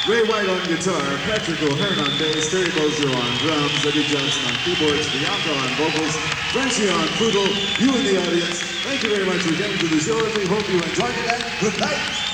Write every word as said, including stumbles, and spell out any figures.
Ray White on guitar, Patrick O'Hearn on bass, Terry Bozier on drums, Eddie Johnson on keyboards, Bianca on vocals, Frenchie on poodle, you in the audience. Thank you very much for getting to the show, and we hope you enjoyed it, and good night.